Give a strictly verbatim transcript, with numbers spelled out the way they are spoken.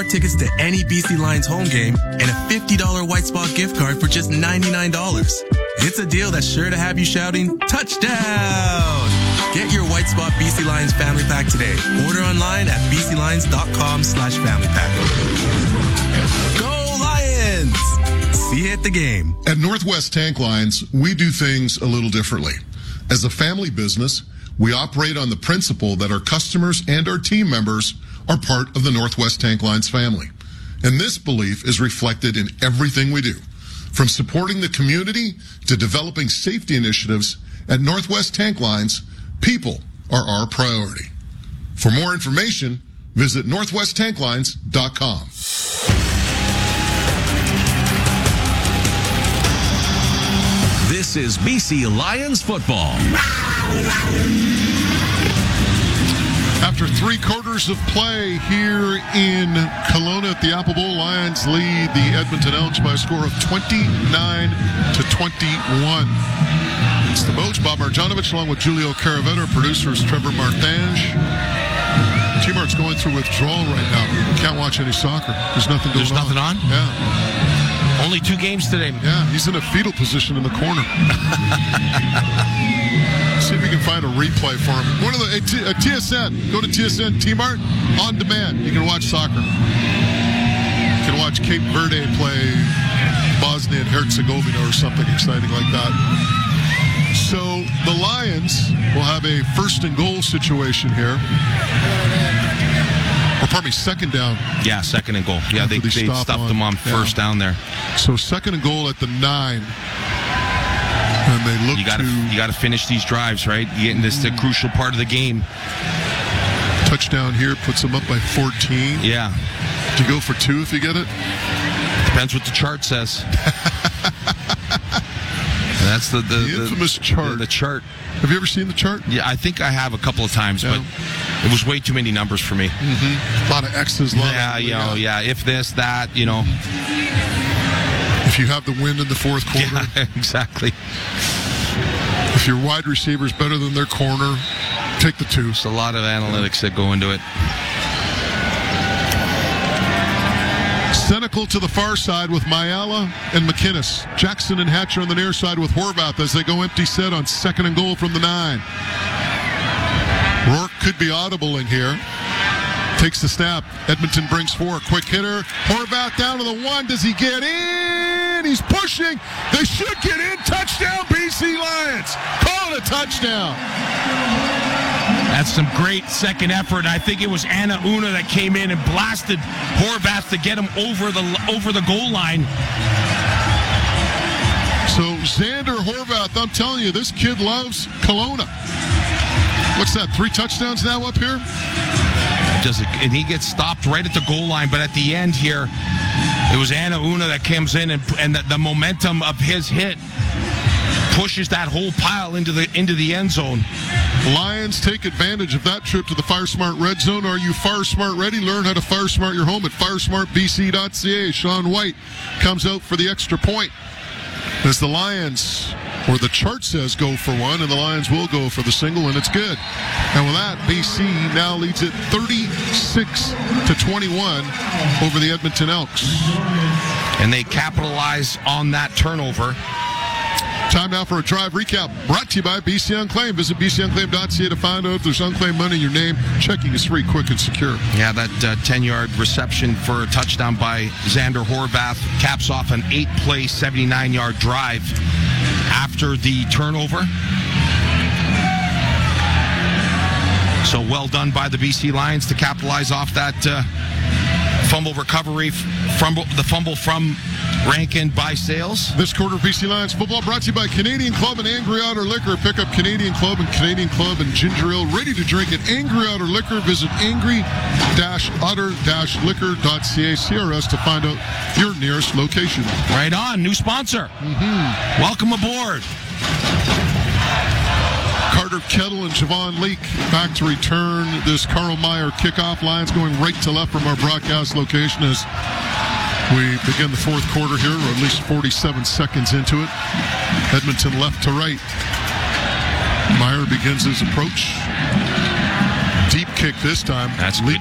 Bought tickets to any B C Lions home game and a fifty dollars White Spot gift card for just ninety-nine dollars. It's a deal that's sure to have you shouting, touchdown! Get your White Spot B C Lions family pack today. Order online at bclions.com slash family pack. Go Lions! See you at the game. At Northwest Tank Lines, we do things a little differently. As a family business, we operate on the principle that our customers and our team members are part of the Northwest Tank Lines family. And this belief is reflected in everything we do. From supporting the community to developing safety initiatives, at Northwest Tank Lines, people are our priority. For more information, visit northwest tank lines dot com. This is B C Lions football. After three quarters of play here in Kelowna at the Apple Bowl, Lions lead the Edmonton Elks by a score of twenty-nine to twenty-one. It's the Boats, Bob Marjanovic, along with Julio Caravetta. Producer is Trevor Marthange. T-Mart's going through withdrawal right now. Can't watch any soccer. There's nothing going There's on. There's nothing on? Yeah. Only two games today. Yeah, he's in a fetal position in the corner. See if we can find a replay for him. One of the uh, T- uh, T S N. Go to T S N T-Mart on demand. You can watch soccer. You can watch Cape Verde play Bosnia and Herzegovina or something exciting like that. So the Lions will have a first and goal situation here. Or pardon me, second down. Yeah, second and goal. Yeah, they, they stop stopped on, them on yeah. first down there. So second and goal at the nine. And they look you gotta, to... You got to finish these drives, right? You getting this the crucial part of the game. Touchdown here puts them up by fourteen. Yeah. Do you go for two if you get it? Depends what the chart says. That's the, the, the infamous the, chart. The, the chart. Have you ever seen the chart? Yeah, I think I have a couple of times, yeah. but it was way too many numbers for me. Mm-hmm. A lot of X's. A lot yeah, of, you know, yeah. If this, that, you know. If you have the win in the fourth quarter. Yeah, exactly. If your wide receiver's better than their corner, take the two. There's a lot of analytics that go into it. Senecal to the far side with Mayala and McInnes. Jackson and Hatcher on the near side with Horvath as they go empty set on second and goal from the nine. Rourke could be audibling here. Takes the snap. Edmonton brings four. Quick hitter. Horvath down to the one. Does he get in? He's pushing. They should get in. Touchdown, B C Lions. Call it a touchdown. That's some great second effort. I think it was Anna Una that came in and blasted Horvath to get him over the over the goal line. So Xander Horvath, I'm telling you, this kid loves Kelowna. What's that? Three touchdowns now up here? Does it, and he gets stopped right at the goal line, but at the end here, it was Anna Una that comes in and and the, the momentum of his hit pushes that whole pile into the into the end zone. Lions take advantage of that trip to the FireSmart Red Zone. Are you FireSmart ready? Learn how to FireSmart your home at fire smart b c dot c a. Sean White comes out for the extra point as the Lions, or the chart says, go for one, and the Lions will go for the single, and it's good. And with that, B C now leads it thirty-six to twenty-one over the Edmonton Elks. And they capitalize on that turnover. Time now for a drive recap brought to you by B C Unclaimed. Visit b c unclaimed dot c a to find out if there's unclaimed money in your name. Checking is free, quick, and secure. Yeah, that uh, ten-yard reception for a touchdown by Xander Horvath caps off an eight-play, seventy-nine-yard drive after the turnover. So well done by the B C Lions to capitalize off that uh, fumble recovery, from the fumble from Rankin by Sales. This quarter of B C Lions football brought to you by Canadian Club and Angry Otter Liquor. Pick up Canadian Club and Canadian Club and Ginger Ale ready to drink at Angry Otter Liquor. Visit angry otter liquor dot c a C R S to find out your nearest location. Right on. New sponsor. Mm-hmm. Welcome aboard. Carter Kettle and Javon Leake back to return this Carl Meyer kickoff. Lions going right to left from our broadcast location as we begin the fourth quarter here, or at least forty-seven seconds into it. Edmonton left to right. Meyer begins his approach. Deep kick this time. That's good.